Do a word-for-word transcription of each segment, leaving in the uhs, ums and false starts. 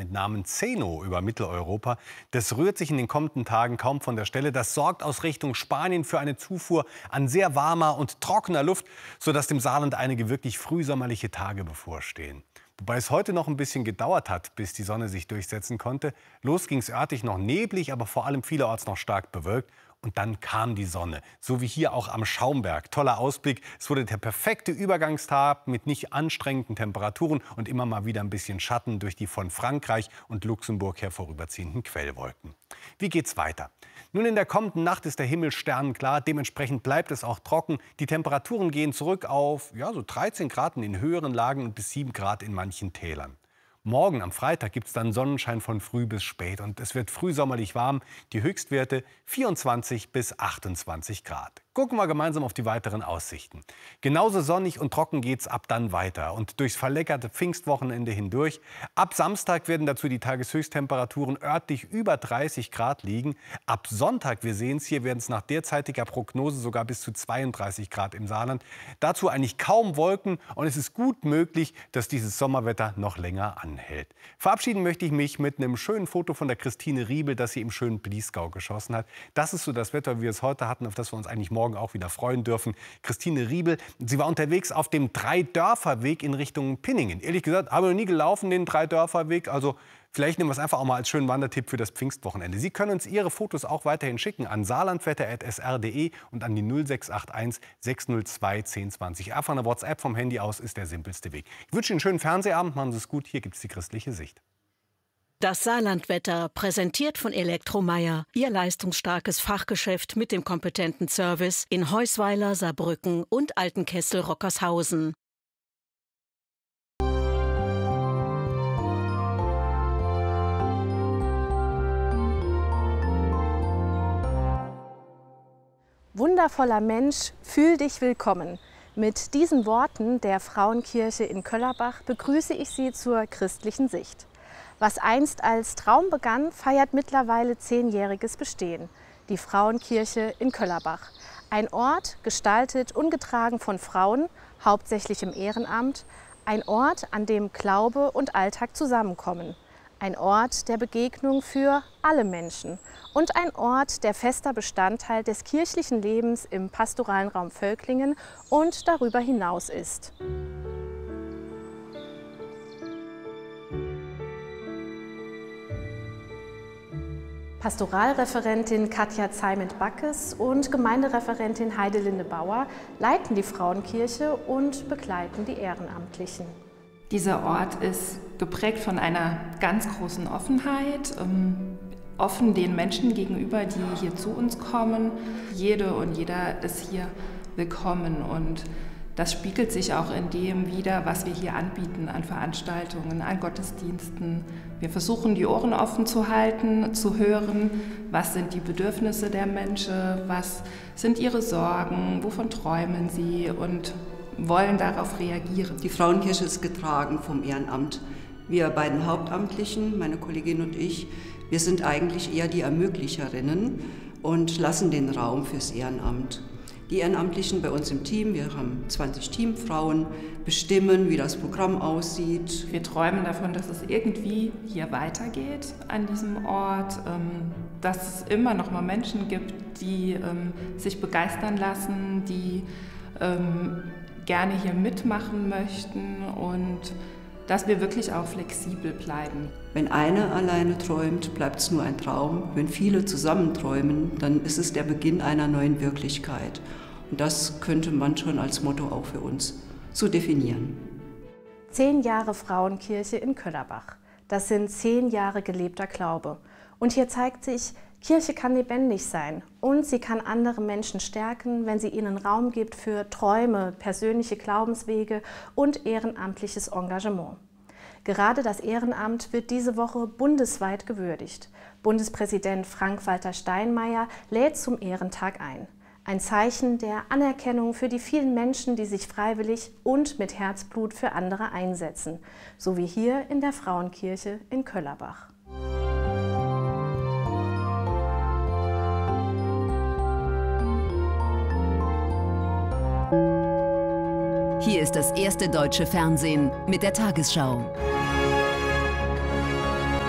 mit Namen Zeno über Mitteleuropa. Das rührt sich in den kommenden Tagen kaum von der Stelle. Das sorgt aus Richtung Spanien für eine Zufuhr an sehr warmer und trockener Luft, sodass dem Saarland einige wirklich frühsommerliche Tage bevorstehen. Wobei es heute noch ein bisschen gedauert hat, bis die Sonne sich durchsetzen konnte. Los ging es örtlich noch neblig, aber vor allem vielerorts noch stark bewölkt. Und dann kam die Sonne, so wie hier auch am Schaumberg. Toller Ausblick. Es wurde der perfekte Übergangstag mit nicht anstrengenden Temperaturen und immer mal wieder ein bisschen Schatten durch die von Frankreich und Luxemburg her vorüberziehenden Quellwolken. Wie geht's weiter? Nun, in der kommenden Nacht ist der Himmel sternenklar. Dementsprechend bleibt es auch trocken. Die Temperaturen gehen zurück auf ja, so dreizehn Grad in den höheren Lagen und bis sieben Grad in manchen Tälern. Morgen am Freitag gibt es dann Sonnenschein von früh bis spät und es wird frühsommerlich warm. Die Höchstwerte vierundzwanzig bis achtundzwanzig Grad. Gucken wir gemeinsam auf die weiteren Aussichten. Genauso sonnig und trocken geht's ab dann weiter und durchs verleckerte Pfingstwochenende hindurch. Ab Samstag werden dazu die Tageshöchsttemperaturen örtlich über dreißig Grad liegen. Ab Sonntag, wir sehen es hier, werden es nach derzeitiger Prognose sogar bis zu zweiunddreißig Grad im Saarland. Dazu eigentlich kaum Wolken und es ist gut möglich, dass dieses Sommerwetter noch länger anhält. Verabschieden möchte ich mich mit einem schönen Foto von der Christine Riebel, das sie im schönen Bliesgau geschossen hat. Das ist so das Wetter, wie wir es heute hatten, auf das wir uns eigentlich morgen auch wieder freuen dürfen. Christine Riebel, sie war unterwegs auf dem Drei-Dörfer-Weg in Richtung Pinningen. Ehrlich gesagt, habe ich noch nie gelaufen, den Drei-Dörfer-Weg. Also vielleicht nehmen wir es einfach auch mal als schönen Wandertipp für das Pfingstwochenende. Sie können uns Ihre Fotos auch weiterhin schicken an saarlandwetter at s r punkt d e und an die null sechs acht eins sechs null zwei zehn zwanzig. Einfach eine WhatsApp vom Handy aus ist der simpelste Weg. Ich wünsche Ihnen einen schönen Fernsehabend, machen Sie es gut. Hier gibt es die christliche Sicht. Das Saarlandwetter, präsentiert von Elektromeyer. Ihr leistungsstarkes Fachgeschäft mit dem kompetenten Service in Heusweiler, Saarbrücken und Altenkessel-Rockershausen. Wundervoller Mensch, fühl dich willkommen. Mit diesen Worten der Frauenkirche in Köllerbach begrüße ich Sie zur christlichen Sicht. Was einst als Traum begann, feiert mittlerweile zehnjähriges Bestehen. Die Frauenkirche in Köllerbach. Ein Ort, gestaltet und getragen von Frauen, hauptsächlich im Ehrenamt. Ein Ort, an dem Glaube und Alltag zusammenkommen. Ein Ort der Begegnung für alle Menschen. Und ein Ort, der fester Bestandteil des kirchlichen Lebens im pastoralen Raum Völklingen und darüber hinaus ist. Pastoralreferentin Katja Zeimend-Backes und Gemeindereferentin Heidelinde Bauer leiten die Frauenkirche und begleiten die Ehrenamtlichen. Dieser Ort ist geprägt von einer ganz großen Offenheit, ähm, offen den Menschen gegenüber, die hier zu uns kommen. Jede und jeder ist hier willkommen und das spiegelt sich auch in dem wider, was wir hier anbieten an Veranstaltungen, an Gottesdiensten. Wir versuchen, die Ohren offen zu halten, zu hören, was sind die Bedürfnisse der Menschen, was sind ihre Sorgen, wovon träumen sie und wollen darauf reagieren. Die Frauenkirche ist getragen vom Ehrenamt. Wir beiden Hauptamtlichen, meine Kollegin und ich, wir sind eigentlich eher die Ermöglicherinnen und lassen den Raum fürs Ehrenamt. Die Ehrenamtlichen bei uns im Team, wir haben zwanzig Teamfrauen, bestimmen, wie das Programm aussieht. Wir träumen davon, dass es irgendwie hier weitergeht an diesem Ort, dass es immer noch mal Menschen gibt, die sich begeistern lassen, die gerne hier mitmachen möchten und dass wir wirklich auch flexibel bleiben. Wenn einer alleine träumt, bleibt es nur ein Traum. Wenn viele zusammen träumen, dann ist es der Beginn einer neuen Wirklichkeit. Und das könnte man schon als Motto auch für uns so definieren. Zehn Jahre Frauenkirche in Köllerbach. Das sind zehn Jahre gelebter Glaube. Und hier zeigt sich, Kirche kann lebendig sein und sie kann andere Menschen stärken, wenn sie ihnen Raum gibt für Träume, persönliche Glaubenswege und ehrenamtliches Engagement. Gerade das Ehrenamt wird diese Woche bundesweit gewürdigt. Bundespräsident Frank-Walter Steinmeier lädt zum Ehrentag ein. Ein Zeichen der Anerkennung für die vielen Menschen, die sich freiwillig und mit Herzblut für andere einsetzen, so wie hier in der Frauenkirche in Köllerbach. Hier ist das erste deutsche Fernsehen mit der Tagesschau.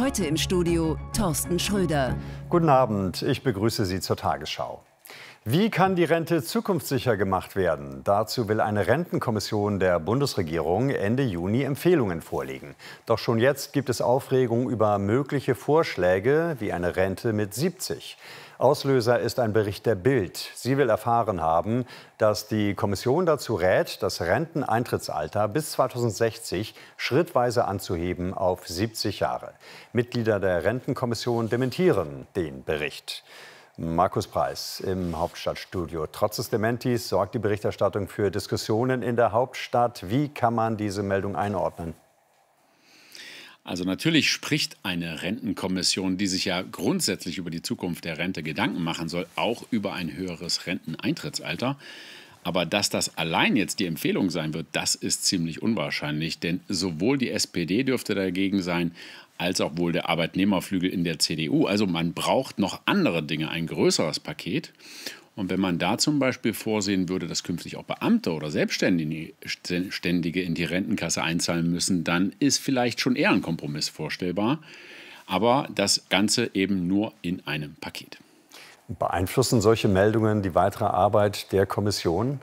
Heute im Studio Thorsten Schröder. Guten Abend, ich begrüße Sie zur Tagesschau. Wie kann die Rente zukunftssicher gemacht werden? Dazu will eine Rentenkommission der Bundesregierung Ende Juni Empfehlungen vorlegen. Doch schon jetzt gibt es Aufregung über mögliche Vorschläge wie eine Rente mit siebzig. Auslöser ist ein Bericht der Bild. Sie will erfahren haben, dass die Kommission dazu rät, das Renteneintrittsalter bis zweitausendsechzig schrittweise anzuheben auf siebzig Jahre. Mitglieder der Rentenkommission dementieren den Bericht. Markus Preis im Hauptstadtstudio. Trotz des Dementis sorgt die Berichterstattung für Diskussionen in der Hauptstadt. Wie kann man diese Meldung einordnen? Also natürlich spricht eine Rentenkommission, die sich ja grundsätzlich über die Zukunft der Rente Gedanken machen soll, auch über ein höheres Renteneintrittsalter. Aber dass das allein jetzt die Empfehlung sein wird, das ist ziemlich unwahrscheinlich. Denn sowohl die S P D dürfte dagegen sein, als auch wohl der Arbeitnehmerflügel in der C D U. Also man braucht noch andere Dinge, ein größeres Paket. Und wenn man da zum Beispiel vorsehen würde, dass künftig auch Beamte oder Selbstständige in die Rentenkasse einzahlen müssen, dann ist vielleicht schon eher ein Kompromiss vorstellbar. Aber das Ganze eben nur in einem Paket. Beeinflussen solche Meldungen die weitere Arbeit der Kommission?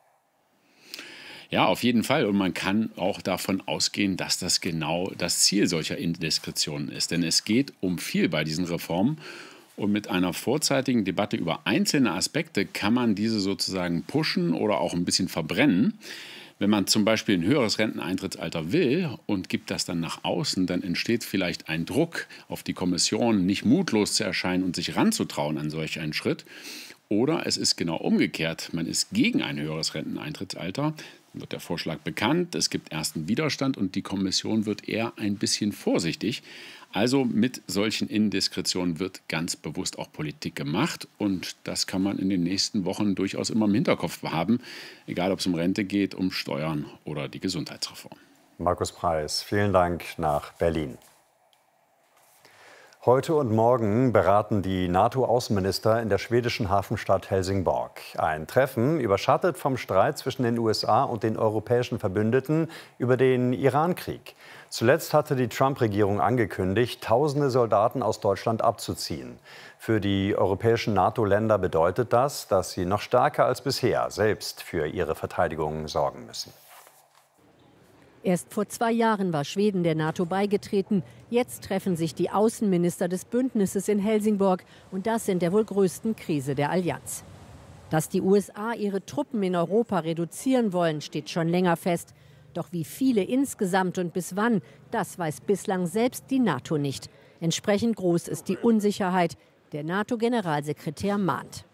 Ja, auf jeden Fall. Und man kann auch davon ausgehen, dass das genau das Ziel solcher Indiskretionen ist. Denn es geht um viel bei diesen Reformen. Und mit einer vorzeitigen Debatte über einzelne Aspekte kann man diese sozusagen pushen oder auch ein bisschen verbrennen. Wenn man zum Beispiel ein höheres Renteneintrittsalter will und gibt das dann nach außen, dann entsteht vielleicht ein Druck auf die Kommission, nicht mutlos zu erscheinen und sich ranzutrauen an solch einen Schritt. Oder es ist genau umgekehrt, man ist gegen ein höheres Renteneintrittsalter, dann wird der Vorschlag bekannt, es gibt ersten Widerstand und die Kommission wird eher ein bisschen vorsichtig. Also mit solchen Indiskretionen wird ganz bewusst auch Politik gemacht und das kann man in den nächsten Wochen durchaus immer im Hinterkopf haben, egal ob es um Rente geht, um Steuern oder die Gesundheitsreform. Markus Preis, vielen Dank nach Berlin. Heute und morgen beraten die NATO-Außenminister in der schwedischen Hafenstadt Helsingborg. Ein Treffen überschattet vom Streit zwischen den U S A und den europäischen Verbündeten über den Iran-Krieg. Zuletzt hatte die Trump-Regierung angekündigt, tausende Soldaten aus Deutschland abzuziehen. Für die europäischen NATO-Länder bedeutet das, dass sie noch stärker als bisher selbst für ihre Verteidigung sorgen müssen. Erst vor zwei Jahren war Schweden der NATO beigetreten. Jetzt treffen sich die Außenminister des Bündnisses in Helsingborg. Und das in der wohl größten Krise der Allianz. Dass die U S A ihre Truppen in Europa reduzieren wollen, steht schon länger fest. Doch wie viele insgesamt und bis wann, das weiß bislang selbst die NATO nicht. Entsprechend groß ist die Unsicherheit. Der NATO-Generalsekretär mahnt.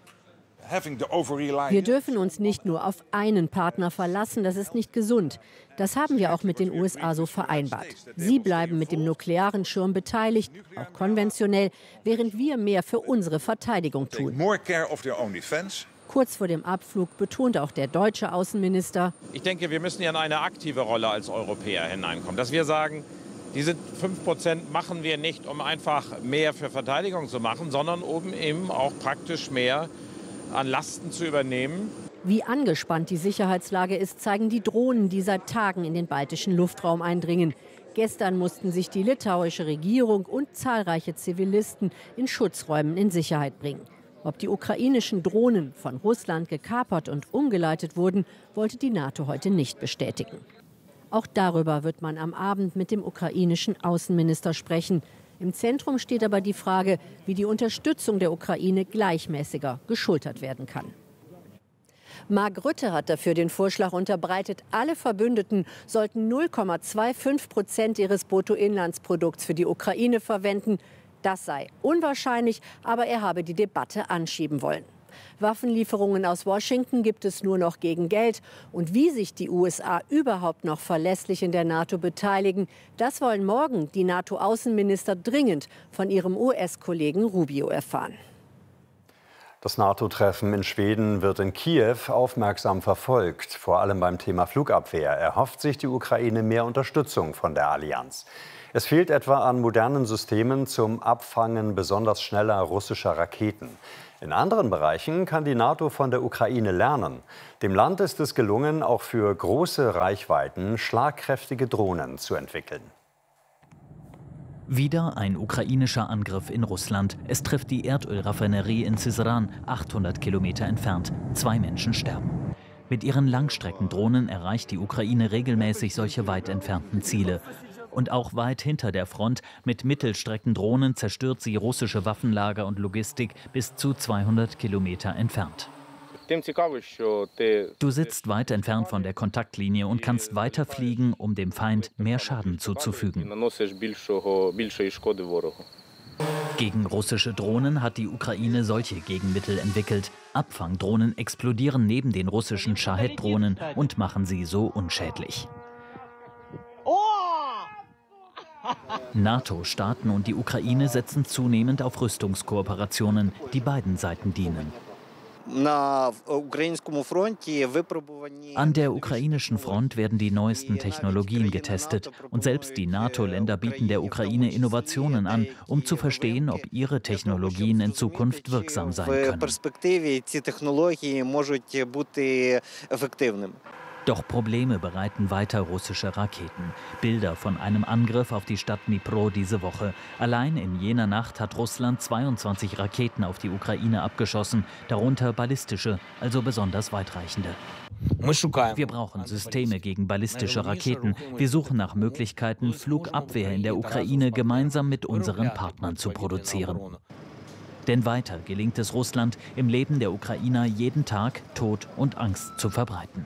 Wir dürfen uns nicht nur auf einen Partner verlassen, das ist nicht gesund. Das haben wir auch mit den U S A so vereinbart. Sie bleiben mit dem nuklearen Schirm beteiligt, auch konventionell, während wir mehr für unsere Verteidigung tun. Kurz vor dem Abflug betont auch der deutsche Außenminister: Ich denke, wir müssen ja in eine aktive Rolle als Europäer hineinkommen. Dass wir sagen, diese fünf Prozent machen wir nicht, um einfach mehr für Verteidigung zu machen, sondern um eben auch praktisch mehr an Lasten zu übernehmen. Wie angespannt die Sicherheitslage ist, zeigen die Drohnen, die seit Tagen in den baltischen Luftraum eindringen. Gestern mussten sich die litauische Regierung und zahlreiche Zivilisten in Schutzräumen in Sicherheit bringen. Ob die ukrainischen Drohnen von Russland gekapert und umgeleitet wurden, wollte die NATO heute nicht bestätigen. Auch darüber wird man am Abend mit dem ukrainischen Außenminister sprechen. Im Zentrum steht aber die Frage, wie die Unterstützung der Ukraine gleichmäßiger geschultert werden kann. Mark Rutte hat dafür den Vorschlag unterbreitet, alle Verbündeten sollten null Komma fünfundzwanzig Prozent ihres Bruttoinlandsprodukts für die Ukraine verwenden. Das sei unwahrscheinlich, aber er habe die Debatte anschieben wollen. Waffenlieferungen aus Washington gibt es nur noch gegen Geld. Und wie sich die U S A überhaupt noch verlässlich in der NATO beteiligen, das wollen morgen die NATO-Außenminister dringend von ihrem U S-Kollegen Rubio erfahren. Das NATO-Treffen in Schweden wird in Kiew aufmerksam verfolgt. Vor allem beim Thema Flugabwehr erhofft sich die Ukraine mehr Unterstützung von der Allianz. Es fehlt etwa an modernen Systemen zum Abfangen besonders schneller russischer Raketen. In anderen Bereichen kann die NATO von der Ukraine lernen. Dem Land ist es gelungen, auch für große Reichweiten schlagkräftige Drohnen zu entwickeln. Wieder ein ukrainischer Angriff in Russland. Es trifft die Erdölraffinerie in Syzran, achthundert Kilometer entfernt. Zwei Menschen sterben. Mit ihren Langstreckendrohnen erreicht die Ukraine regelmäßig solche weit entfernten Ziele. Und auch weit hinter der Front mit Mittelstreckendrohnen zerstört sie russische Waffenlager und Logistik bis zu zweihundert Kilometer entfernt. Du sitzt weit entfernt von der Kontaktlinie und kannst weiter fliegen, um dem Feind mehr Schaden zuzufügen. Gegen russische Drohnen hat die Ukraine solche Gegenmittel entwickelt. Abfangdrohnen explodieren neben den russischen Shahed-Drohnen und machen sie so unschädlich. NATO-Staaten und die Ukraine setzen zunehmend auf Rüstungskooperationen, die beiden Seiten dienen. An der ukrainischen Front werden die neuesten Technologien getestet. Und selbst die NATO-Länder bieten der Ukraine Innovationen an, um zu verstehen, ob ihre Technologien in Zukunft wirksam sein können. Doch Probleme bereiten weiter russische Raketen. Bilder von einem Angriff auf die Stadt Dnipro diese Woche. Allein in jener Nacht hat Russland zweiundzwanzig Raketen auf die Ukraine abgeschossen, darunter ballistische, also besonders weitreichende. Wir brauchen Systeme gegen ballistische Raketen. Wir suchen nach Möglichkeiten, Flugabwehr in der Ukraine gemeinsam mit unseren Partnern zu produzieren. Denn weiter gelingt es Russland, im Leben der Ukrainer jeden Tag Tod und Angst zu verbreiten.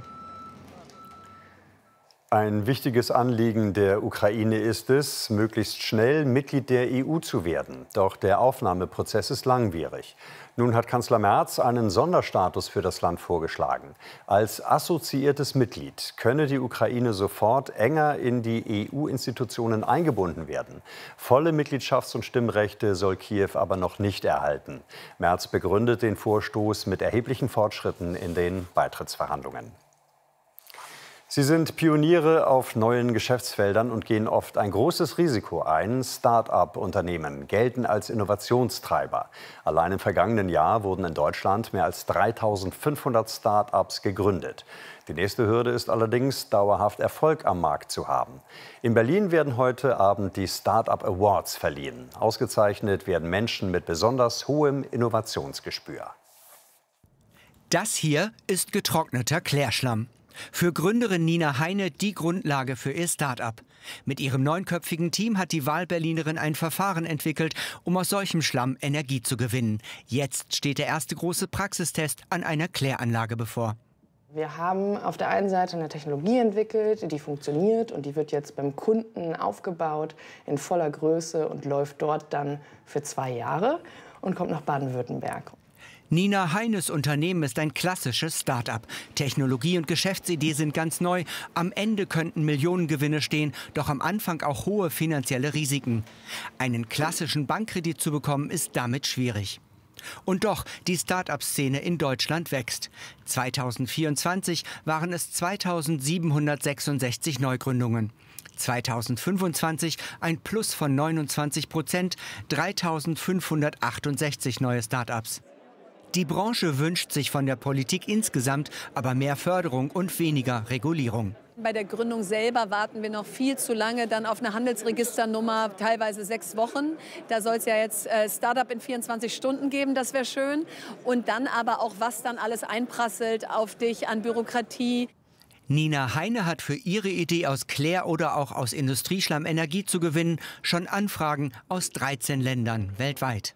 Ein wichtiges Anliegen der Ukraine ist es, möglichst schnell Mitglied der E U zu werden. Doch der Aufnahmeprozess ist langwierig. Nun hat Kanzler Merz einen Sonderstatus für das Land vorgeschlagen. Als assoziiertes Mitglied könne die Ukraine sofort enger in die E U-Institutionen eingebunden werden. Volle Mitgliedschafts- und Stimmrechte soll Kiew aber noch nicht erhalten. Merz begründet den Vorstoß mit erheblichen Fortschritten in den Beitrittsverhandlungen. Sie sind Pioniere auf neuen Geschäftsfeldern und gehen oft ein großes Risiko ein. Start-up-Unternehmen gelten als Innovationstreiber. Allein im vergangenen Jahr wurden in Deutschland mehr als dreitausendfünfhundert Start-ups gegründet. Die nächste Hürde ist allerdings, dauerhaft Erfolg am Markt zu haben. In Berlin werden heute Abend die Start-up Awards verliehen. Ausgezeichnet werden Menschen mit besonders hohem Innovationsgespür. Das hier ist getrockneter Klärschlamm. Für Gründerin Nina Heine die Grundlage für ihr Start-up. Mit ihrem neunköpfigen Team hat die Wahlberlinerin ein Verfahren entwickelt, um aus solchem Schlamm Energie zu gewinnen. Jetzt steht der erste große Praxistest an einer Kläranlage bevor. Wir haben auf der einen Seite eine Technologie entwickelt, die funktioniert und die wird jetzt beim Kunden aufgebaut in voller Größe und läuft dort dann für zwei Jahre und kommt nach Baden-Württemberg. Nina Heines Unternehmen ist ein klassisches Start-up. Technologie und Geschäftsidee sind ganz neu. Am Ende könnten Millionengewinne stehen, doch am Anfang auch hohe finanzielle Risiken. Einen klassischen Bankkredit zu bekommen, ist damit schwierig. Und doch, die Start-up-Szene in Deutschland wächst. zweitausendvierundzwanzig waren es zweitausendsiebenhundertsechsundsechzig Neugründungen. zweitausendfünfundzwanzig ein Plus von neunundzwanzig Prozent, dreitausendfünfhundertachtundsechzig neue Start-ups. Die Branche wünscht sich von der Politik insgesamt aber mehr Förderung und weniger Regulierung. Bei der Gründung selber warten wir noch viel zu lange dann auf eine Handelsregisternummer, teilweise sechs Wochen. Da soll es ja jetzt äh, Startup in vierundzwanzig Stunden geben, das wäre schön. Und dann aber auch, was dann alles einprasselt auf dich an Bürokratie. Nina Heine hat für ihre Idee, aus Klär- oder auch aus Industrieschlamm Energie zu gewinnen, schon Anfragen aus dreizehn Ländern weltweit.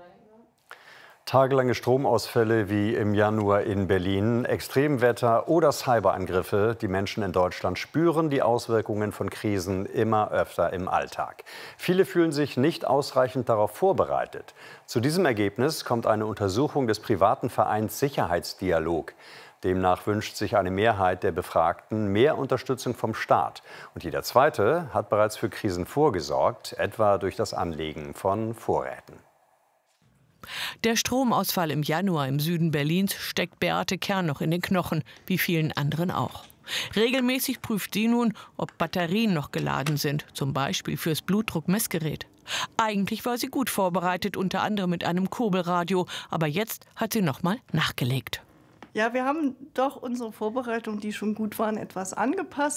Tagelange Stromausfälle wie im Januar in Berlin, Extremwetter oder Cyberangriffe. Die Menschen in Deutschland spüren die Auswirkungen von Krisen immer öfter im Alltag. Viele fühlen sich nicht ausreichend darauf vorbereitet. Zu diesem Ergebnis kommt eine Untersuchung des privaten Vereins Sicherheitsdialog. Demnach wünscht sich eine Mehrheit der Befragten mehr Unterstützung vom Staat. Und jeder Zweite hat bereits für Krisen vorgesorgt, etwa durch das Anlegen von Vorräten. Der Stromausfall im Januar im Süden Berlins steckt Beate Kern noch in den Knochen, wie vielen anderen auch. Regelmäßig prüft sie nun, ob Batterien noch geladen sind, zum Beispiel fürs Blutdruckmessgerät. Eigentlich war sie gut vorbereitet, unter anderem mit einem Kurbelradio, aber jetzt hat sie noch mal nachgelegt. Ja, wir haben doch unsere Vorbereitungen, die schon gut waren, etwas angepasst.